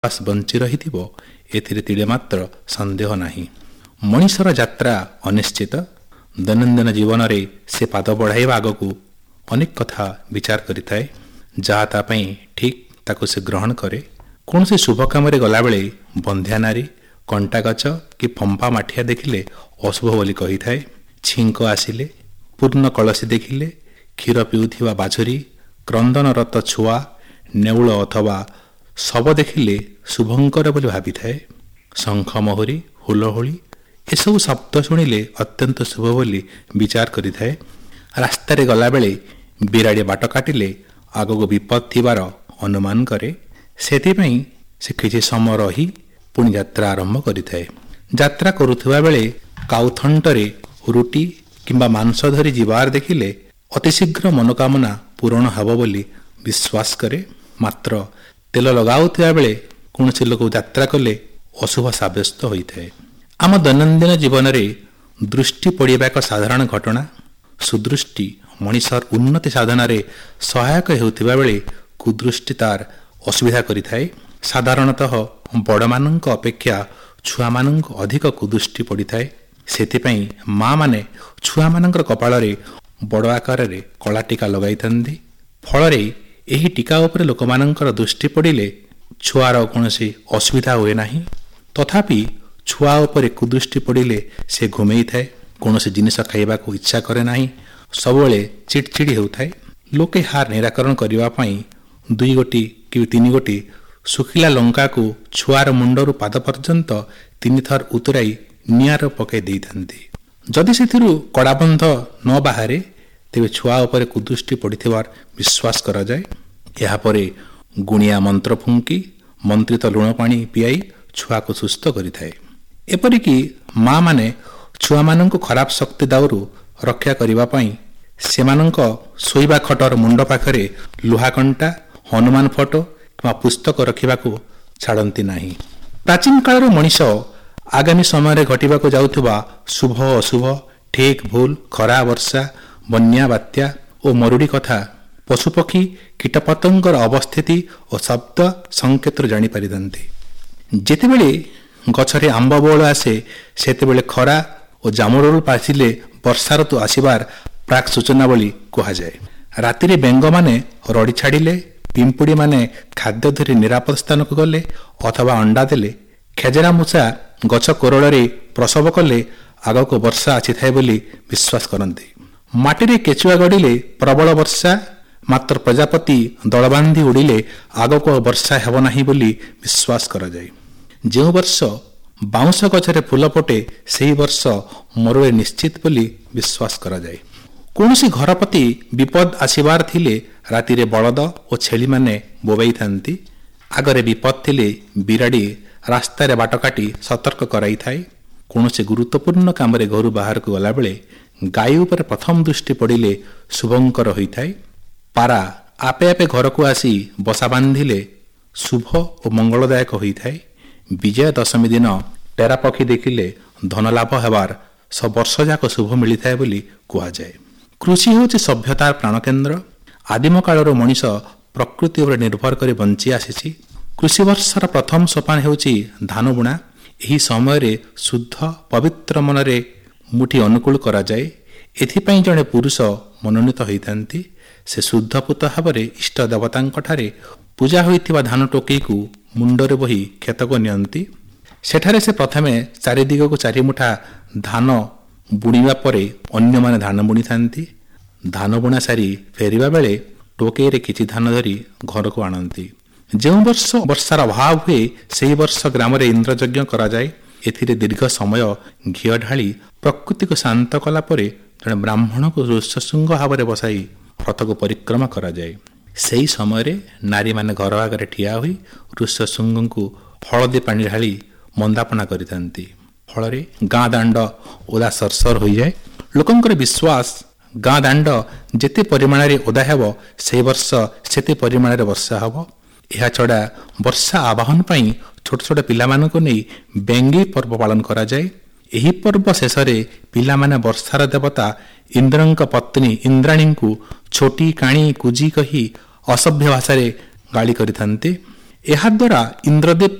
ବିଶ୍ୱାସ ବଞ୍ଚି ରହିଥିବ ଏଥିରେ ତିଳେ ମାତ୍ର ସନ୍ଦେହ ନାହିଁ। ମଣିଷର ଯାତ୍ରା ଅନିଶ୍ଚିତ। ଦୈନନ୍ଦିନ ଜୀବନରେ ସେ ପାଦ ବଢ଼ାଇବା ଆଗକୁ ଅନେକ କଥା ବିଚାର କରିଥାଏ। ଯାହା ତା ପାଇଁ ଠିକ୍ ତାକୁ ସେ ଗ୍ରହଣ କରେ। କୌଣସି ଶୁଭ କାମରେ ଗଲାବେଳେ ବନ୍ଧ୍ୟା ନାରୀ, କଣ୍ଟା ଗଛ କି ଫମ୍ପା ମାଠିଆ ଦେଖିଲେ ଅଶୁଭ ବୋଲି କହିଥାଏ। ଛିଙ୍କ ଆସିଲେ, ପୂର୍ଣ୍ଣ କଳସୀ ଦେଖିଲେ, କ୍ଷୀର ପିଉଥିବା ବାଛୁରୀ, କ୍ରନ୍ଦନରତ ଛୁଆ, ନେଉଳ ଅଥବା ଶବ ଦେଖିଲେ ଶୁଭଙ୍କର ବୋଲି ଭାବିଥାଏ। ଶଙ୍ଖ ମହୁରୀ, ହୁଳହୁଳି ଏସବୁ ଶବ୍ଦ ଶୁଣିଲେ ଅତ୍ୟନ୍ତ ଶୁଭ ବୋଲି ବିଚାର କରିଥାଏ। ରାସ୍ତାରେ ଗଲାବେଳେ ବିରାଡ଼ି ବାଟ କାଟିଲେ ଆଗକୁ ବିପଦ ଥିବାର ଅନୁମାନ କରେ। ସେଥିପାଇଁ ସେ କିଛି ସମୟ ରହି ପୁଣି ଯାତ୍ରା ଆରମ୍ଭ କରିଥାଏ। ଯାତ୍ରା କରୁଥିବା ବେଳେ କାଉଥଣ୍ଟରେ ରୁଟି କିମ୍ବା ମାଂସ ଧରି ଯିବାର ଦେଖିଲେ ଅତିଶୀଘ୍ର ମନୋକାମନା ପୂରଣ ହେବ ବୋଲି ବିଶ୍ୱାସ କରେ। ମାତ୍ର ତେଲ ଲଗାଉଥିବା ବେଳେ କୌଣସି ଲୋକ ଯାତ୍ରା କଲେ ଅଶୁଭ ସାବ୍ୟସ୍ତ ହୋଇଥାଏ। ଆମ ଦୈନନ୍ଦିନ ଜୀବନରେ ଦୃଷ୍ଟି ପଡ଼ିବା ଏକ ସାଧାରଣ ଘଟଣା। ସୁଦୃଷ୍ଟି ମଣିଷର ଉନ୍ନତି ସାଧନାରେ ସହାୟକ ହେଉଥିବା ବେଳେ କୁଦୃଷ୍ଟି ତାର ଅସୁବିଧା କରିଥାଏ। ସାଧାରଣତଃ ବଡ଼ମାନଙ୍କ ଅପେକ୍ଷା ଛୁଆମାନଙ୍କୁ ଅଧିକ କୁଦୃଷ୍ଟି ପଡ଼ିଥାଏ। ସେଥିପାଇଁ ମା' ମାନେ ଛୁଆମାନଙ୍କର କପାଳରେ ବଡ଼ ଆକାରରେ କଳା ଟୀକା ଲଗାଇଥାନ୍ତି। ଫଳରେ ଏହି ଟୀକା ଉପରେ ଲୋକମାନଙ୍କର ଦୃଷ୍ଟି ପଡ଼ିଲେ ଛୁଆର କୌଣସି ଅସୁବିଧା ହୁଏ ନାହିଁ। ତଥାପି ଛୁଆ ଉପରେ କୁଦୃଷ୍ଟି ପଡ଼ିଲେ ସେ ଘୁମେଇଥାଏ, କୌଣସି ଜିନିଷ ଖାଇବାକୁ ଇଚ୍ଛା କରେ ନାହିଁ, ସବୁବେଳେ ଚିଡ଼ଚିଡ଼ି ହେଉଥାଏ। ଲୋକେ ଏହା ନିରାକରଣ କରିବା ପାଇଁ 2 ଗୋଟି କି 3 ଗୋଟି ଶୁଖିଲା ଲଙ୍କାକୁ ଛୁଆର ମୁଣ୍ଡରୁ ପାଦ ପର୍ଯ୍ୟନ୍ତ 3 ଥର ଉତୁରାଇ ନିଆଁରେ ପକାଇ ଦେଇଥାନ୍ତି। ଯଦି ସେଥିରୁ କଳାବନ୍ଧ ନ ବାହାରେ ତେବେ ଛୁଆ ଉପରେ କୁଦୃଷ୍ଟି ପଡ଼ିଥିବାର ବିଶ୍ୱାସ କରାଯାଏ। ଏହାପରେ ଗୁଣିଆ ମନ୍ତ୍ର ଫୁଙ୍କି ମନ୍ତ୍ରିତ ଲୁଣ ପାଣି ପିଆଇ ଛୁଆକୁ ସୁସ୍ଥ କରିଥାଏ। ଏପରିକି ମା' ମାନେ ଛୁଆମାନଙ୍କୁ ଖରାପ ଶକ୍ତି ଦାଉରୁ ରକ୍ଷା କରିବା ପାଇଁ ସେମାନଙ୍କ ଶୋଇବା ଖଟର ମୁଣ୍ଡ ପାଖରେ ଲୁହାକଣ୍ଟା, ହନୁମାନ ଫଟୋ କିମ୍ବା ପୁସ୍ତକ ରଖିବାକୁ ଛାଡ଼ନ୍ତି ନାହିଁ। ପ୍ରାଚୀନ କାଳର ମଣିଷ ଆଗାମୀ ସମୟରେ ଘଟିବାକୁ ଯାଉଥିବା ଶୁଭ ଅଶୁଭ, ଠିକ୍ ଭୁଲ, ଖରା ବର୍ଷା, ବନ୍ୟା ବାତ୍ୟା ଓ ମରୁଡ଼ି କଥା ପଶୁପକ୍ଷୀ କୀଟପତଙ୍ଗର ଅବସ୍ଥିତି ଓ ଶବ୍ଦ ସଂକେତରୁ ଜାଣିପାରିଥାନ୍ତି। ଯେତେବେଳେ ଗଛରେ ଆମ୍ବ ବଉଳ ଆସେ ସେତେବେଳେ ଖରା ଓ ଜାମୁରୋଳ ପାଚିଲେ ବର୍ଷା ଋତୁ ଆସିବାର ପ୍ରାକ୍ ସୂଚନା ବୋଲି କୁହାଯାଏ। ରାତିରେ ବେଙ୍ଗମାନେ ରଡ଼ି ଛାଡ଼ିଲେ, ପିମ୍ପୁଡ଼ିମାନେ ଖାଦ୍ୟ ଧରି ନିରାପଦ ସ୍ଥାନକୁ ଗଲେ ଅଥବା ଅଣ୍ଡା ଦେଲେ, ଖେଜରା ମୂଷା ଗଛ କୋରଳରେ ପ୍ରସବ କଲେ ଆଗକୁ ବର୍ଷା ଆସିଥାଏ ବୋଲି ବିଶ୍ୱାସ କରନ୍ତି। ମାଟିରେ କେଚୁଆ ଗଡ଼ିଲେ ପ୍ରବଳ ବର୍ଷା, ମାତ୍ର ପ୍ରଜାପତି ଦଳବାନ୍ଧି ଉଡ଼ିଲେ ଆଗକୁ ବର୍ଷା ହେବ ନାହିଁ ବୋଲି ବିଶ୍ୱାସ କରାଯାଏ। ଯେଉଁ ବର୍ଷ ବାଉଁଶ ଗଛରେ ଫୁଲ ଫୁଟେ ସେହି ବର୍ଷ ମରୁଡ଼ି ନିଶ୍ଚିତ ବୋଲି ବିଶ୍ୱାସ କରାଯାଏ। କୌଣସି ଘର ପ୍ରତି ବିପଦ ଆସିବାର ଥିଲେ ରାତିରେ ବଳଦ ଓ ଛେଳିମାନେ ବୋବାଇଥାନ୍ତି। ଆଗରେ ବିପଦ ଥିଲେ ବିରାଡ଼ି ରାସ୍ତାରେ ବାଟ କାଟି ସତର୍କ କରାଇଥାଏ। କୌଣସି ଗୁରୁତ୍ୱପୂର୍ଣ୍ଣ କାମରେ ଘରୁ ବାହାରକୁ ଗଲାବେଳେ ଗାଈ ଉପରେ ପ୍ରଥମ ଦୃଷ୍ଟି ପଡ଼ିଲେ ଶୁଭଙ୍କର ହୋଇଥାଏ। ପାରା ଆପେ ଆପେ ଘରକୁ ଆସି ବସା ବାନ୍ଧିଲେ ଶୁଭ ଓ ମଙ୍ଗଳଦାୟକ ହୋଇଥାଏ। ବିଜୟା ଦଶମୀ ଦିନ ଟେରା ପକ୍ଷୀ ଦେଖିଲେ ଧନଲାଭ ହେବାର ବର୍ଷଯାକ ଶୁଭ ମିଳିଥାଏ ବୋଲି କୁହାଯାଏ। କୃଷି ହେଉଛି ସଭ୍ୟତାର ପ୍ରାଣକେନ୍ଦ୍ର। ଆଦିମ କାଳରୁ ମଣିଷ ପ୍ରକୃତି ଉପରେ ନିର୍ଭର କରି ବଞ୍ଚି ଆସିଛି। କୃଷି ବର୍ଷର ପ୍ରଥମ ସୋପାନ ହେଉଛି ଧାନ ବୁଣା। ଏହି ସମୟରେ ଶୁଦ୍ଧ ପବିତ୍ର ମନରେ ମୁଠି ଅନୁକୂଳ କରାଯାଏ। ଏଥିପାଇଁ ଜଣେ ପୁରୁଷ ମନୋନୀତ ହୋଇଥାନ୍ତି। ସେ ଶୁଦ୍ଧପୂତ ଭାବରେ ଇଷ୍ଟ ଦେବତାଙ୍କଠାରେ ପୂଜା ହୋଇଥିବା ଧାନ ଟୋକେଇକୁ ମୁଣ୍ଡରେ ବୋହି କ୍ଷେତକୁ ନିଅନ୍ତି। ସେଠାରେ ସେ ପ୍ରଥମେ ଚାରିଦିଗକୁ 4 ମୁଠା ଧାନ ବୁଣିବା ପରେ ଅନ୍ୟମାନେ ଧାନ ବୁଣିଥାନ୍ତି। ଧାନ ବୁଣା ସାରି ଫେରିବା ବେଳେ ଟୋକେଇରେ କିଛି ଧାନ ଧରି ଘରକୁ ଆଣନ୍ତି। ଯେଉଁ ବର୍ଷ ବର୍ଷାର ଅଭାବ ହୁଏ ସେହି ବର୍ଷ ଗ୍ରାମରେ ଇନ୍ଦ୍ରଯଜ୍ଞ କରାଯାଏ। ଏଥିରେ ଦୀର୍ଘ ସମୟ ଘିଅ ଢାଳି ପ୍ରକୃତିକୁ ଶାନ୍ତ କଲା ପରେ ଜଣେ ବ୍ରାହ୍ମଣକୁ ଋଷ୍ୟଶୃଙ୍ଗ ଭାବରେ ବସାଇ ରଥକୁ ପରିକ୍ରମା କରାଯାଏ। ସେହି ସମୟରେ ନାରୀମାନେ ଘର ଆଗରେ ଠିଆ ହୋଇ ଋଷ୍ୟଶୃଙ୍ଗଙ୍କୁ ହଳଦୀ ପାଣି ଢାଳି ବନ୍ଦାପନା କରିଥାନ୍ତି। ଫଳରେ ଗାଁ ଦାଣ୍ଡ ଓଦା ସରସର ହୋଇଯାଏ। ଲୋକଙ୍କର ବିଶ୍ୱାସ ଗାଁ ଦାଣ୍ଡ ଯେତେ ପରିମାଣରେ ଓଦା ହେବ ସେହି ବର୍ଷ ସେତେ ପରିମାଣରେ ବର୍ଷା ହେବ। ଏହାଛଡ଼ା ବର୍ଷା ଆବାହନ ପାଇଁ ଛୋଟ ଛୋଟ ପିଲାମାନଙ୍କୁ ନେଇ ବେଙ୍ଗୀ ପର୍ବ ପାଳନ କରାଯାଏ। ଏହି ପର୍ବ ଶେଷରେ ପିଲାମାନେ ବର୍ଷାର ଦେବତା ଇନ୍ଦ୍ରଙ୍କ ପତ୍ନୀ ଇନ୍ଦ୍ରାଣୀଙ୍କୁ ଛୋଟି କାଣି କୁଜି କହି ଅସଭ୍ୟ ଭାଷାରେ ଗାଳି କରିଥାନ୍ତି। ଏହାଦ୍ୱାରା ଇନ୍ଦ୍ରଦେବ